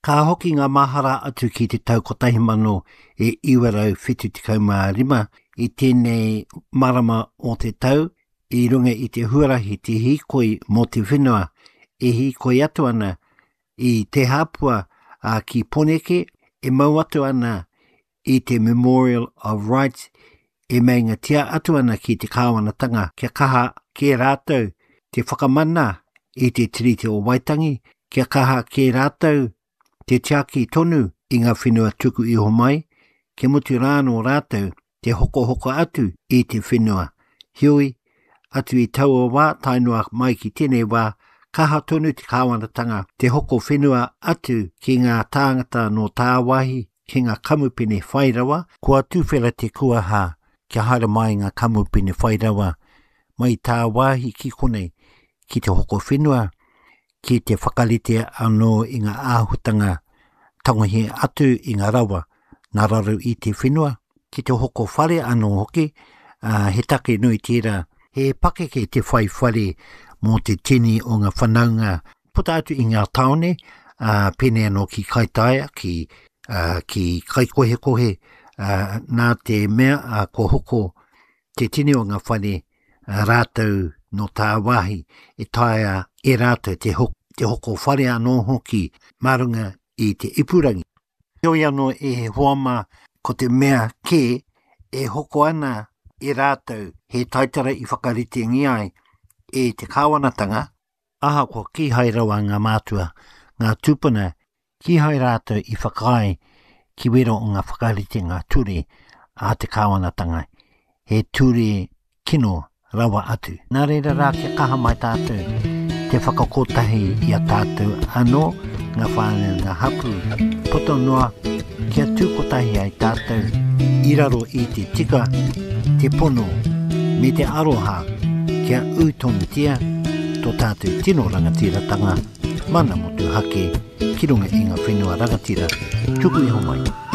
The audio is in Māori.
Ka hoki ngā mahara atu ki te tau kotahi mano e 1975 i tēnei marama o te tau, i runga i te huarahi te hikoi mō te whenua, e hikoi atu ana i te hapua ki Poneke, e mau atu ana i te Memorial of Rights, e meinga tia atu ana ki te kāwanatanga, kia kaha ke rātou te whakamana i te tiriti o Waitangi, kia kaha ke rātou te tiaki tonu i ngā whenua tuku iho mai, ke mutu rāno rātou te hoko atu i te whenua. Hioi, atu i taua wā, tainua mai ki tēnei wā, kaha tonu te kāwanatanga, te hoko whenua atu ki ngā tāngata no tāwahi, ki ngā kamupene whairawa, kua tūwhera te kuaha, kia haere mai ngā kamupene whairawa, mai tāwahi ki konei, ki te hoko whenua, ki te whakarite anō i ngā āhutanga, tangohi atu i ngā rawa, ngā raru i te whenua, ki te hoko whare anō hoki, he take nui tira, he pakeke te whai whare mō te tini o ngā whanaunga, puta atu i ngā taone, pene anō ki Kaitaia, ki Kaikohe, nā te mea ko hoko te tini o ngā whare rātou no tā wahi, e taia e rātou te hoko whare anō hoki, marunga i te ipurangi. Hioi anō e he hoama ko te mea ke e hoko ana e rātou he taitara i whakarite ngiai e te kāwanatanga. Aha ko ki hai rawa ngā mātua, ngā tūpuna, ki hai rātou i whakai ki wero o ngā whakarite ngā ture a te kāwanatanga. He ture kino rawa atu. Nā reira rā kia kaha mai tātou, te whakakotahi i a tātou anō, ngā whānau ngā hapu, poto noa, kia tūkotahi ai tātou, i raro i te tika, te pono, me te aroha, kia utonu tia, tō tātou tino rangatiratanga, mana motu hake, ki runga i ngā whenua rangatira, tuku iho mai.